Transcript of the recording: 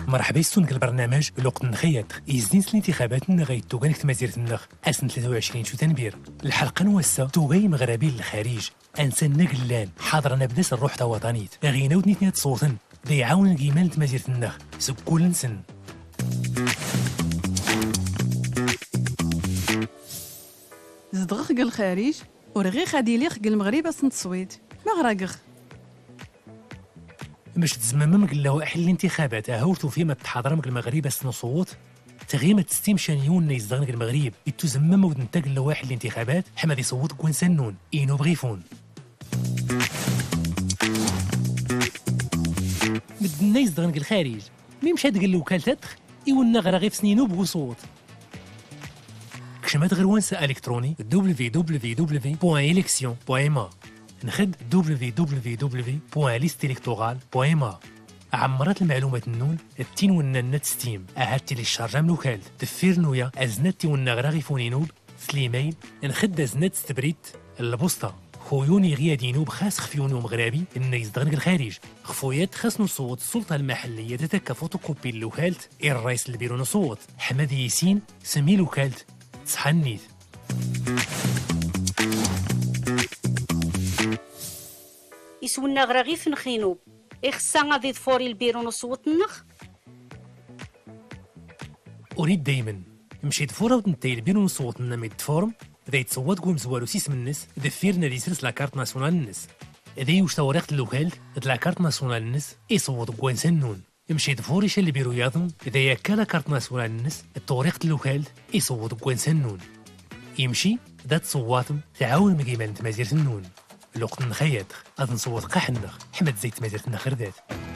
مرحبا يستونك البرنامج الوقت نخيط يزنين الانتخابات نغي توغانك تمازير النخ أسن 23 شو تنبير الحلقة نوسا توغي مغربي للخارج أنسان نقلان حاضرنا بداس الروح تا وطنيت غينا ودنيتنا تصوتن ذي عاون القيمان تمازير النخ سكول نسن زدغخ قل الخارج ورغي خادي ليخ قل المغرب أسن تصويت ما غراقخ باش تزمم قلاو احل الانتخابات هاورتو فيما تحاضر مك المغرب اسن صوت تغيمة تستيم شانيون يزدغنك المغرب يتزمم ودنتا قلاو احل الانتخابات حمد يصوت كون سنون اينو بغيفون بدنا يزدغنك الخارج مي مشات قال وكالة تدخ ايونا غير غير في سنينو بوصوت كشمات غير وانسا الكتروني www.election.ma نخد www.listelectoral.ma عمرت المعلومات النون التين وننت ستيم أهات تيليشارجا من وكالة دفير نويا أزنتي ونغراغي فونينوب سليميل نخد أزنت ستبريت البوسطة خويوني غيادينو بخاس خفيونو مغربي إن يزدغنك الخارج خفويات خاص نصوت السلطة المحلية تتكا فوتوكوبي الوكالة الرئيس اللي بيرو نصوت حمد ياسين سمي الوكالة تصحنيت يسونا غراغي في نخينوب إخسا غادي تفوري البيرو نصوت النخ أريد دايما مشيت فورا ودنتي البيرو نصوت نميد فورم ذا يتصوت قوم زوالو سيسم الناس دفيرنا دي سلس لاكارت ناسيونال الناس ذا يوش توريخت اللوكال لاكارت ناسيونال الناس يصوت قوان سنون مشيت فوري شا اللي بيرو ياضم ذا ياكا لاكارت ناسيونال الناس التوريخت اللوكال يصوت قوان سنون يمشي ذات صواتم تعاون مقيمان تمازير النون الوقت نخيط أظن صوت قاح النخ حمد زيت مازيرت النخر ذات